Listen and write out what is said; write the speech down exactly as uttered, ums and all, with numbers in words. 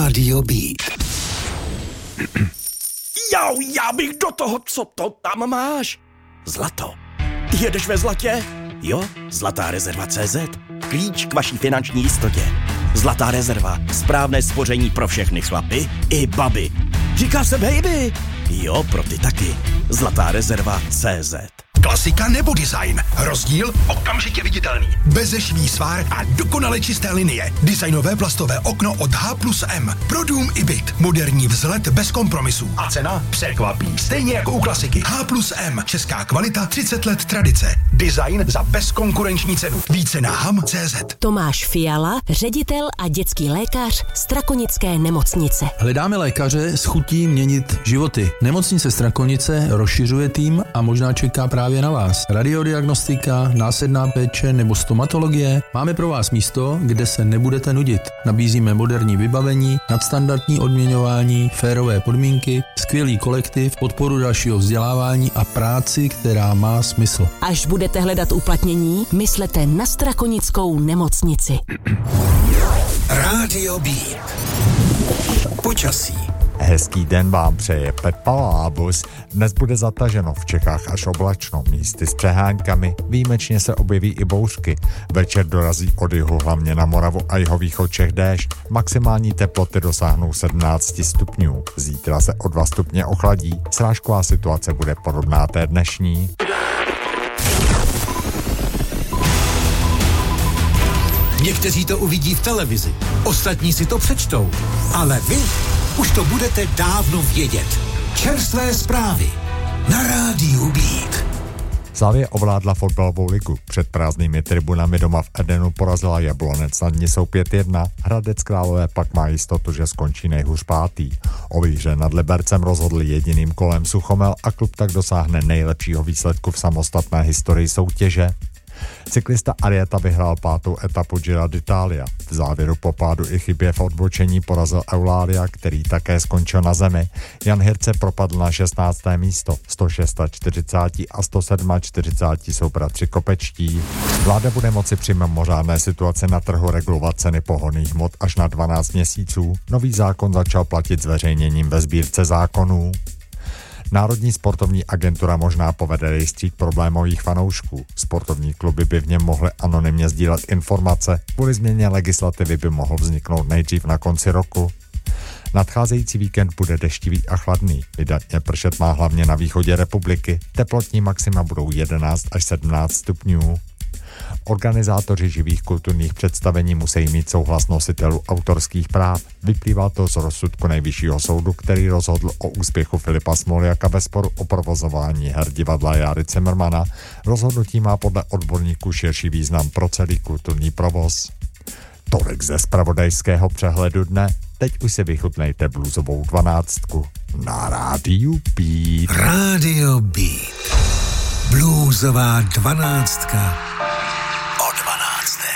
Rádio Beat. Jau, já bych do toho, co to tam máš? Zlato. Jedeš ve zlatě? Jo, Zlatá rezerva tečka cé zet. Klíč k vaší finanční jistotě. Zlatá rezerva. Správné spoření pro všechny chlapy i baby. Říká se baby. Jo, pro ty taky. Zlatá rezerva tečka cé zet. Klasika nebo design? Rozdíl okamžitě viditelný. Bezešvý svár a dokonale čisté linie. Designové plastové okno od H plus M. Pro dům i byt. Moderní vzhled bez kompromisů. A cena překvapí. Stejně jako u klasiky. H plus M. Česká kvalita, třicet let tradice. Design za bezkonkurenční cenu. Více na ham tečka cé zet. Tomáš Fiala, ředitel a dětský lékař Strakonické nemocnice. Hledáme lékaře s chutí měnit životy. Nemocnice Strakonice rozšiřuje tým a možná čeká právě na vás. Radiodiagnostika, následná péče nebo stomatologie. Máme pro vás místo, kde se nebudete nudit. Nabízíme moderní vybavení, nadstandardní odměňování, férové podmínky, skvělý kolektiv, podporu dalšího vzdělávání a práci, která má smysl. Až budete hledat uplatnění, myslete na Strakonickou nemocnici. Rádio Beat. Počasí. Hezký den vám přeje Pepa Lábus. Dnes bude zataženo, v Čechách až oblačno, místy s přeháňkami, výjimečně se objeví i bouřky. Večer dorazí od jihu hlavně na Moravu a jihovýchod Čech déšť. Maximální teploty dosáhnou sedmnáct stupňů. Zítra se o dva stupně ochladí, srážková situace bude podobná té dnešní. Někteří to uvidí v televizi, ostatní si to přečtou, ale vy už to budete dávno vědět. Čerstvé zprávy na Rádiu Beat. Slavie ovládla fotbalovou ligu. Před prázdnými tribunami doma v Edenu porazila Jablonec, nad ní jsou pět jedna. Hradec Králové pak má jistotu, že skončí nejhůř pátý. O výhře nad Libercem rozhodl jediným kolem Suchomel a klub tak dosáhne nejlepšího výsledku v samostatné historii soutěže. Cyklista Arieta vyhrál pátou etapu Giro d'Italia. V závěru po pádu i chybě v odbočení porazil Eulalia, který také skončil na zemi. Jan Hirce propadl na šestnácté místo. sto čtyřicet šest a sto čtyřicet sedm jsou bratři Kopečtí. Vláda bude moci při mimořádné situaci na trhu regulovat ceny pohonných hmot až na dvanáct měsíců. Nový zákon začal platit zveřejněním ve sbírce zákonů. Národní sportovní agentura možná povede rejstřík problémových fanoušků. Sportovní kluby by v něm mohly anonymně sdílet informace. Kvůli změně legislativy by mohl vzniknout nejdřív na konci roku. Nadcházející víkend bude deštivý a chladný. Vydatně pršet má hlavně na východě republiky. Teplotní maxima budou jedenáct až sedmnáct stupňů. Organizátoři živých kulturních představení musí mít souhlas nositelů autorských práv. Vyplývá to z rozsudku Nejvyššího soudu, který rozhodl o úspěchu Filipa Smoljaka ve sporu o provozování her divadla Járy Cimrmana. Rozhodnutí má podle odborníků širší význam pro celý kulturní provoz. Tolik ze zpravodajského přehledu dne. Teď už si vychutnejte bluesovou dvanáctku na Rádiu Beat. Rádio Beat. Bluesová dvanáctka.